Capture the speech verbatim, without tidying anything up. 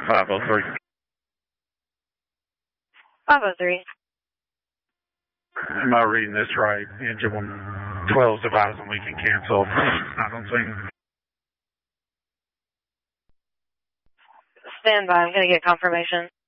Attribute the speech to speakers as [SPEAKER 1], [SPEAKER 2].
[SPEAKER 1] five oh three.
[SPEAKER 2] five oh three.
[SPEAKER 1] Am I reading this right? Engine one twelve is advising we can cancel. I don't think.
[SPEAKER 2] Stand by. I'm going to get confirmation.